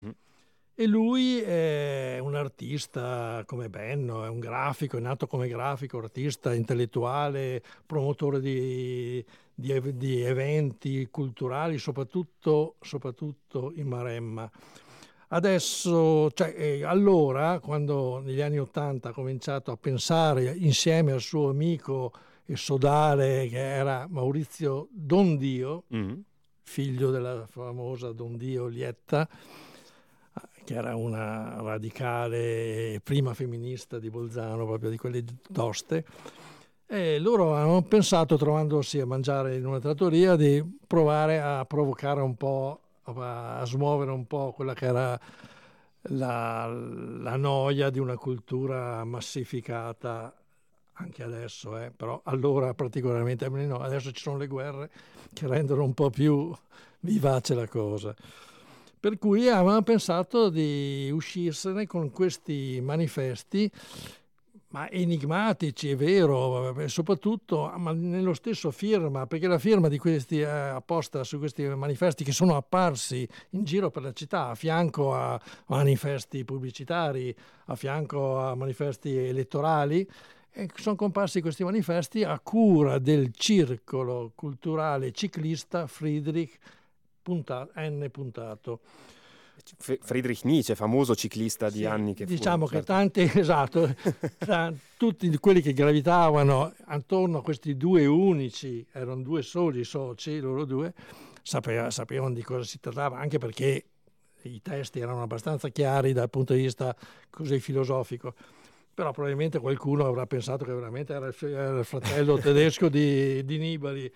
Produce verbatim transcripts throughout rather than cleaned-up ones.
Mm. E lui è un artista come Benno, è un grafico, è nato come grafico, artista, intellettuale, promotore di, di ev- di eventi culturali, soprattutto, soprattutto in Maremma. Adesso, cioè, eh, allora, quando negli anni Ottanta ha cominciato a pensare insieme al suo amico e sodale, che era Maurizio Dondio, Mm. figlio della famosa Dondio Lietta, che era una radicale prima femminista di Bolzano, proprio di quelle toste. E loro hanno pensato, trovandosi a mangiare in una trattoria, di provare a provocare un po', a smuovere un po' quella che era la, la noia di una cultura massificata anche adesso, eh, però allora particolarmente no, adesso ci sono le guerre che rendono un po' più vivace la cosa. Per cui avevamo pensato di uscirsene con questi manifesti, ma enigmatici, è vero, e soprattutto ma nello stesso firma, perché la firma di questi eh, apposta su questi manifesti che sono apparsi in giro per la città, a fianco a manifesti pubblicitari, a fianco a manifesti elettorali, e sono comparsi questi manifesti a cura del circolo culturale ciclista Friedrich puntato, N. puntato. F- Friedrich Nietzsche, famoso ciclista di Sì, anni che fu, diciamo che certo. tanti, esatto, tra tutti quelli che gravitavano attorno a questi due unici, erano due soli soci, loro due, sapeva- sapevano di cosa si trattava, anche perché i testi erano abbastanza chiari dal punto di vista così filosofico. Però probabilmente qualcuno avrà pensato che veramente era il, era il fratello tedesco di, di Nibali.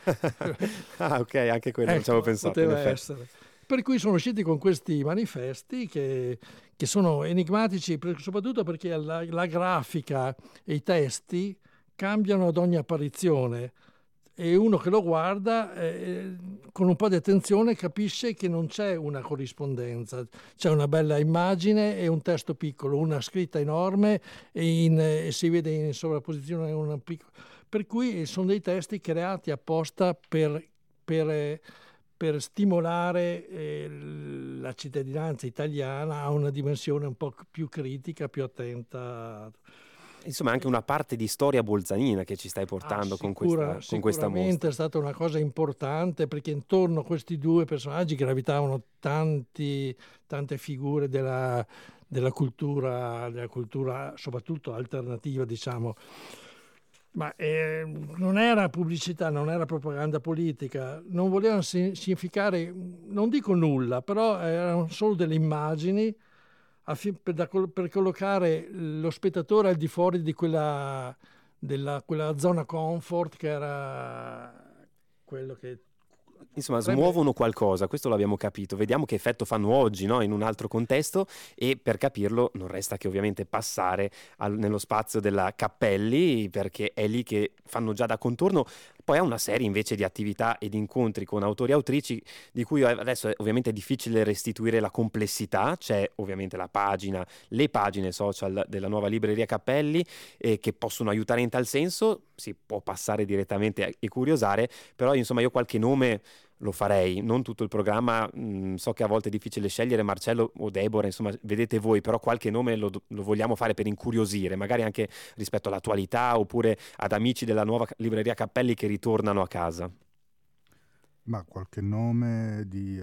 Ah, ok, anche quello non ci avevo Ecco, pensato, in poteva effetti. essere. Per cui sono usciti con questi manifesti che, che sono enigmatici, per- soprattutto perché la, la grafica e i testi cambiano ad ogni apparizione e uno che lo guarda eh, con un po' di attenzione capisce che non c'è una corrispondenza, c'è una bella immagine e un testo piccolo, una scritta enorme e, in, e si vede in sovrapposizione una piccola. Per cui sono dei testi creati apposta per, per, per stimolare eh, la cittadinanza italiana a una dimensione un po' più critica, più attenta. Insomma, anche una parte di storia bolzanina che ci stai Ah, portando con sicura, questa, con questa sicuramente è mostra. stata una cosa importante perché intorno a questi due personaggi gravitavano tanti, tante figure della, della cultura, della cultura soprattutto alternativa, diciamo. Ma eh, non era pubblicità, non era propaganda politica, non volevano si- significare, non dico nulla, però erano solo delle immagini affi- per, da col- per collocare lo spettatore al di fuori di quella, della, quella zona comfort che era quello che Insomma, potrebbe. smuovono qualcosa, questo l'abbiamo capito. Vediamo che effetto fanno oggi, no? In un altro contesto, e per capirlo non resta che ovviamente passare al- nello spazio della Cappelli, perché è lì che fanno già da contorno. Poi ha una serie invece di attività e di incontri con autori e autrici di cui adesso è ovviamente difficile restituire la complessità. C'è ovviamente la pagina, le pagine social della nuova libreria Cappelli eh, che possono aiutare in tal senso. Si può passare direttamente e curiosare, però insomma io qualche nome lo farei, non tutto il programma, mh, so che a volte è difficile scegliere Marcello o Deborah, insomma vedete voi, però qualche nome lo, lo vogliamo fare per incuriosire, magari anche rispetto all'attualità oppure ad amici della nuova libreria Cappelli che ritornano a casa. Ma qualche nome di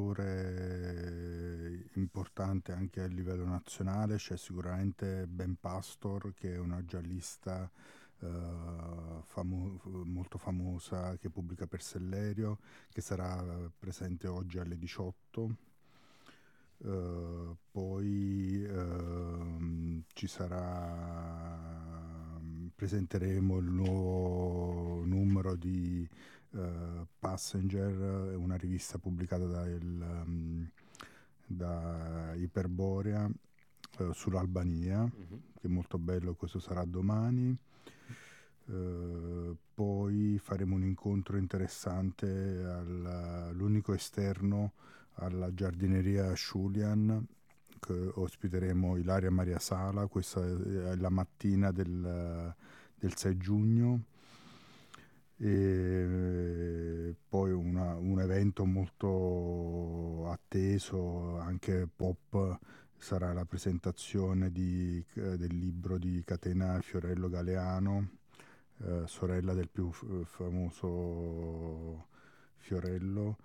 autore importante anche a livello nazionale, c'è sicuramente Ben Pastor, che è una giallista eh, famo- molto famosa che pubblica per Sellerio, che sarà presente oggi alle diciotto. Uh, poi uh, ci sarà, presenteremo il nuovo numero di uh, Passenger, una rivista pubblicata da, il, um, da Iperborea uh, sull'Albania, Mm-hmm. che è molto bello, questo sarà domani. Uh, poi faremo un incontro interessante all'unico esterno alla giardineria Schulian, che ospiteremo Ilaria Maria Sala, questa è la mattina del, del sei giugno. E poi una, un evento molto atteso, anche pop, sarà la presentazione di, del libro di Catena Fiorello Galeano, eh, sorella del più f- famoso Fiorello,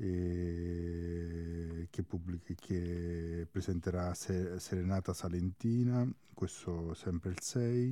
e che, pubblica, che presenterà Se- Serenata Salentina, questo sempre il sei.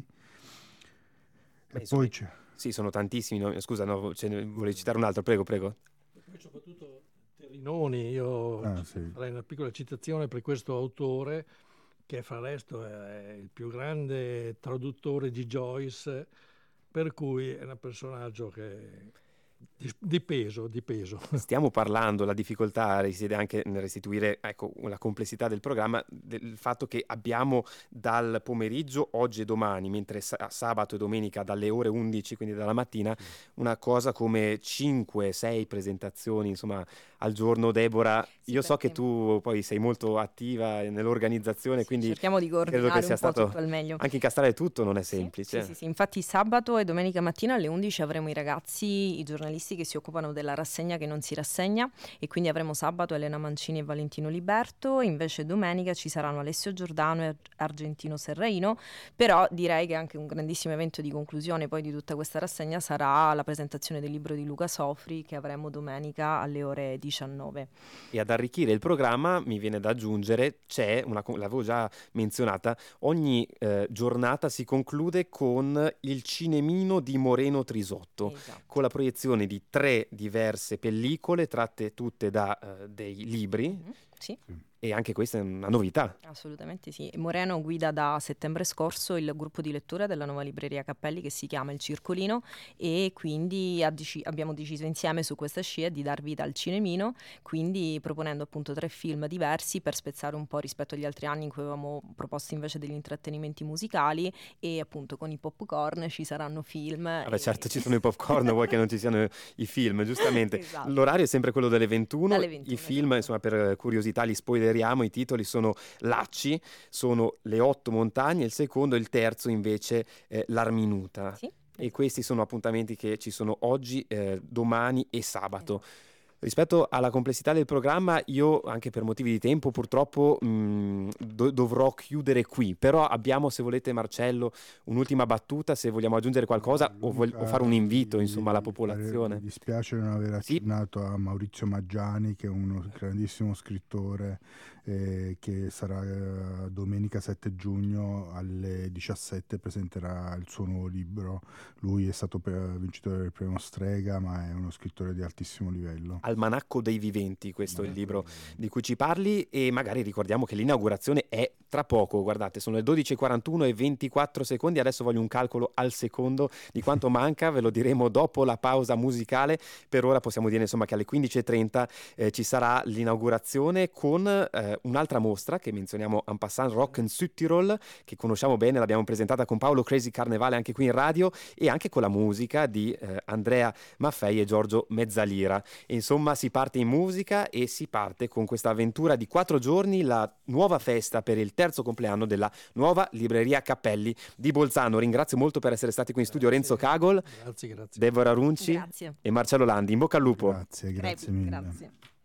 Beh, E insomma, poi c'è... sì, sono tantissimi. No? Scusa, no, ce ne- volevi citare un altro, prego, prego. E poi soprattutto Terrinoni, io Ah, sì. farei una piccola citazione per questo autore che fra l'altro è il più grande traduttore di Joyce, per cui è un personaggio che di, di peso, di peso. Stiamo parlando, la difficoltà risiede anche nel restituire, ecco, la complessità del programma, del fatto che abbiamo dal pomeriggio, oggi e domani, mentre sa- sabato e domenica dalle ore undici, quindi dalla mattina, una cosa come cinque sei presentazioni, insomma, al giorno. Deborah, Sì, io so che perché- tu poi sei molto attiva nell'organizzazione, Sì, quindi cerchiamo di credo che coordinare sia un po' stato tutto al meglio. anche incastrare tutto non è Sì, semplice. sì, sì, sì. Infatti sabato e domenica mattina alle undici avremo i ragazzi, i giornalisti che si occupano della rassegna che non si rassegna, e quindi avremo sabato Elena Mancini e Valentino Liberto, invece domenica ci saranno Alessio Giordano e Argentino Serraino, però direi che anche un grandissimo evento di conclusione poi di tutta questa rassegna sarà la presentazione del libro di Luca Sofri che avremo domenica alle ore diciannove. E ad arricchire il programma mi viene da aggiungere, c'è una, l'avevo già menzionata, ogni eh, giornata si conclude con il cinemino di Moreno Trisotto, Esatto. con la proiezione di tre diverse pellicole tratte tutte da eh, dei libri, Mhm, sì. e anche questa è una novità. Assolutamente sì. Moreno guida da settembre scorso il gruppo di lettura della nuova libreria Cappelli che si chiama Il Circolino, e quindi ha deci- abbiamo deciso insieme su questa scia di dar vita al cinemino, quindi proponendo appunto tre film diversi per spezzare un po' rispetto agli altri anni in cui avevamo proposto invece degli intrattenimenti musicali, e appunto con i popcorn ci saranno film. Vabbè, e... certo, ci sono i popcorn, vuoi che non ci siano i film, giustamente. Esatto. L'orario è sempre quello delle ventuno, Dalle ventuno, i film, esatto. insomma, per curiosità li spoileriamo, i titoli sono Lacci, sono Le otto montagne, il secondo, il terzo invece eh, L'Arminuta. Sì, E esatto. questi sono appuntamenti che ci sono oggi, eh, domani e sabato. Esatto. Rispetto alla complessità del programma, io anche per motivi di tempo purtroppo mh, do- dovrò chiudere qui, però abbiamo, se volete Marcello, un'ultima battuta, se vogliamo aggiungere qualcosa o, vol- o fare un invito, insomma, alla popolazione. Mi dispiace non aver Sì. accennato a Maurizio Maggiani, che è uno grandissimo scrittore, eh, che sarà eh, domenica sette giugno alle diciassette, presenterà il suo nuovo libro. Lui è stato pre- vincitore del premio Strega, ma è uno scrittore di altissimo livello. Almanacco dei Viventi, questo è il Almanacco libro dei Viventi. di cui ci parli, e magari ricordiamo che l'inaugurazione è tra poco, guardate, sono le dodici e quarantuno e ventiquattro secondi, adesso voglio un calcolo al secondo di quanto manca, ve lo diremo dopo la pausa musicale. Per ora possiamo dire insomma che alle quindici e trenta eh, ci sarà l'inaugurazione con eh, un'altra mostra che menzioniamo en passant, Rock in Südtirol, che conosciamo bene, l'abbiamo presentata con Paolo Crazy Carnevale anche qui in radio, e anche con la musica di eh, Andrea Maffei e Giorgio Mezzalira. E insomma si parte in musica e si parte con questa avventura di quattro giorni, la nuova festa per il terzo compleanno della nuova libreria Cappelli di Bolzano. Ringrazio molto per essere stati qui in studio Grazie. Renzo Cagol, Grazie, grazie. Deborah Runci Grazie. e Marcello Landi. In bocca al lupo. Grazie, grazie Crepi, mille. grazie.